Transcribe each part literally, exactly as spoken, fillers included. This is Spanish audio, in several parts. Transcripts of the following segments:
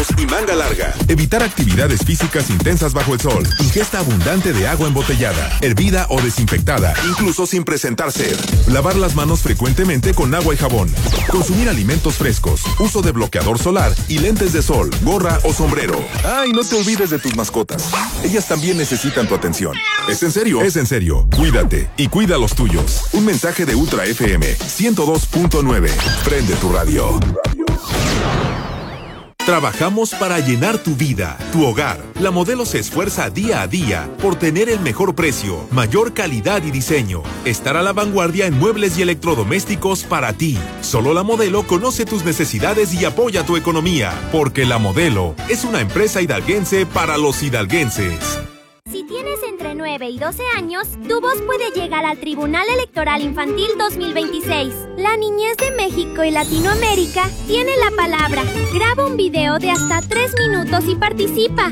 lados y manga larga. Evitar actividades físicas intensas bajo el sol. Ingesta abundante de agua embotellada, hervida o desinfectada, incluso sin presentar sed. Lavar las manos frecuentemente con agua y jabón. Consumir alimentos frescos. Uso de bloqueador solar y lentes de sol, gorra o sombrero. Ah, y no te olvides de tus mascotas. Ellas también necesitan tu atención. ¿Es en serio? Es en serio. Cuídate y cuida a los tuyos. Un mensaje de Ultra F M ciento dos punto nueve. Prende tu radio. Trabajamos para llenar tu vida, tu hogar. La Modelo se esfuerza día a día por tener el mejor precio, mayor calidad y diseño. Estar a la vanguardia en muebles y electrodomésticos para ti. Solo La Modelo conoce tus necesidades y apoya tu economía, porque La Modelo es una empresa hidalguense para los hidalguenses. Si tienes entre nueve y doce años, tu voz puede llegar al Tribunal Electoral Infantil dos mil veintiséis. La niñez de México y Latinoamérica tiene la palabra. Graba un video de hasta tres minutos y participa.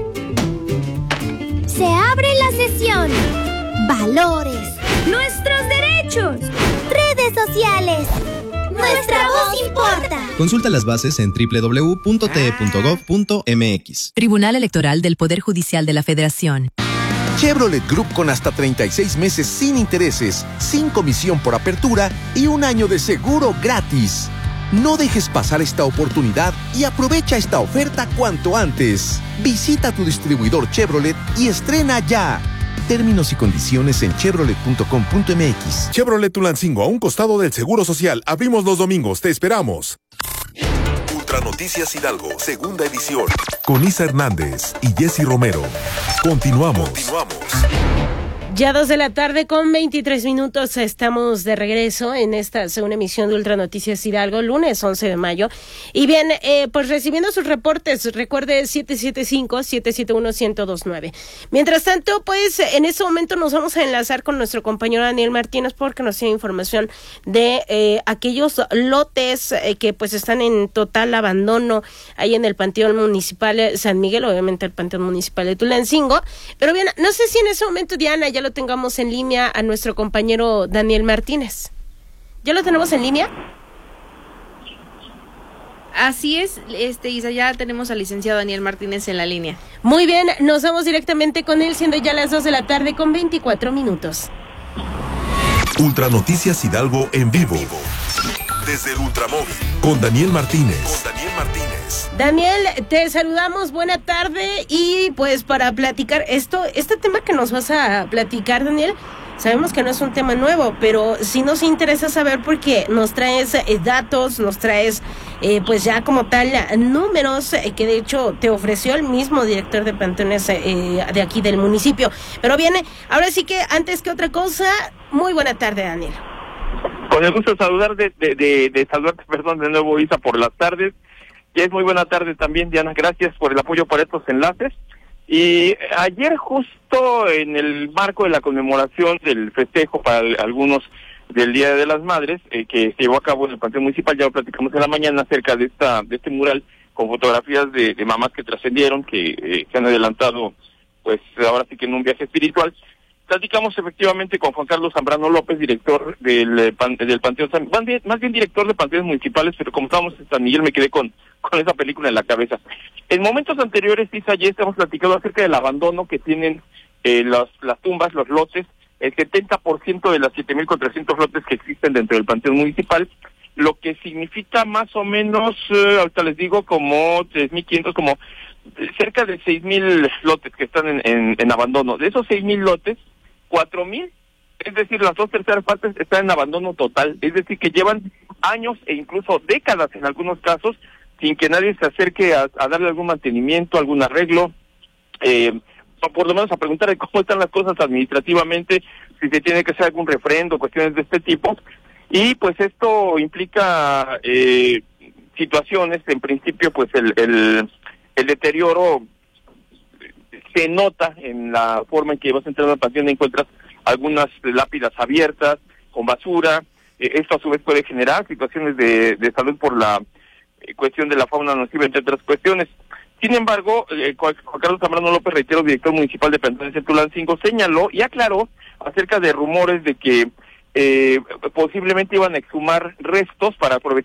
Se abre la sesión. Valores. Nuestros derechos. Redes sociales. Nuestra voz importa. Consulta las bases en doble u doble u doble u punto t e punto gov punto m x. Tribunal Electoral del Poder Judicial de la Federación. Chevrolet Group con hasta treinta y seis meses sin intereses, sin comisión por apertura y un año de seguro gratis. No dejes pasar esta oportunidad y aprovecha esta oferta cuanto antes. Visita tu distribuidor Chevrolet y estrena ya. Términos y condiciones en chevrolet punto com punto m x. Chevrolet Tulancingo, a un costado del Seguro Social. Abrimos los domingos. Te esperamos. Ultra Noticias Hidalgo, segunda edición. Con Isa Hernández y Jessy Romero. Continuamos. Continuamos. Ya dos de la tarde con veintitrés minutos, estamos de regreso en esta segunda emisión de Ultra Noticias Hidalgo, lunes once de mayo. Y bien, eh, pues recibiendo sus reportes, recuerde siete siete cinco, siete siete uno, uno cero dos nueve. Mientras tanto, pues en este momento nos vamos a enlazar con nuestro compañero Daniel Martínez porque nos tiene información de eh, aquellos lotes eh, que pues están en total abandono ahí en el Panteón Municipal San Miguel, obviamente el Panteón Municipal de Tulancingo. Pero bien, no sé si en ese momento, Diana, ya lo tengamos en línea a nuestro compañero Daniel Martínez. ¿Ya lo tenemos en línea? Así es, este Isa, ya tenemos al licenciado Daniel Martínez en la línea. Muy bien, nos vamos directamente con él, siendo ya las dos de la tarde con veinticuatro minutos. Ultra Noticias Hidalgo en vivo. Desde el Ultramóvil, con Daniel Martínez. Con Daniel Martínez. Daniel, te saludamos, buena tarde, y pues para platicar esto, este tema que nos vas a platicar, Daniel, sabemos que no es un tema nuevo, pero sí nos interesa saber porque nos traes eh, datos, nos traes eh, pues ya como tal números eh, que de hecho te ofreció el mismo director de panteones eh, de aquí del municipio. Pero viene, ahora sí que antes que otra cosa, muy buena tarde, Daniel. Con el gusto de saludar de, de, de, de saludarte, perdón, de nuevo, Isa, por las tardes. Ya es muy buena tarde también, Diana, gracias por el apoyo para estos enlaces. Y ayer, justo en el marco de la conmemoración del festejo para algunos del Día de las Madres, eh, que se llevó a cabo en el Panteón Municipal, ya lo platicamos en la mañana acerca de esta de este mural con fotografías de, de mamás que trascendieron, que eh, se han adelantado, pues ahora sí que en un viaje espiritual. Platicamos efectivamente con Juan Carlos Zambrano López, director del, del Panteón, más bien, más bien director de Panteones Municipales, pero como estábamos en San Miguel me quedé con, con esa película en la cabeza. En momentos anteriores, Isa, ya hemos platicado acerca del abandono que tienen eh, las, las tumbas, los lotes, el setenta por ciento de las siete mil cuatrocientos lotes que existen dentro del Panteón Municipal, lo que significa más o menos, eh, ahorita les digo, como tres mil quinientos, como cerca de seis mil lotes que están en, en, en abandono. De esos seis mil lotes, cuatro mil, es decir, las dos terceras partes están en abandono total, es decir, que llevan años e incluso décadas en algunos casos sin que nadie se acerque a, a darle algún mantenimiento, algún arreglo, eh, o por lo menos a preguntar cómo están las cosas administrativamente, si se tiene que hacer algún refrendo, cuestiones de este tipo. Y pues esto implica eh, situaciones, en principio pues el, el, el deterioro se nota en la forma en que vas entrando al panteón, encuentras algunas lápidas abiertas, con basura. Eh, esto a su vez puede generar situaciones de, de salud por la eh, cuestión de la fauna nociva, entre otras cuestiones. Sin embargo, eh, Juan Carlos Zambrano López, reitero, director municipal de Panteones de Tulancingo, señaló y aclaró acerca de rumores de que eh, posiblemente iban a exhumar restos para aprovechar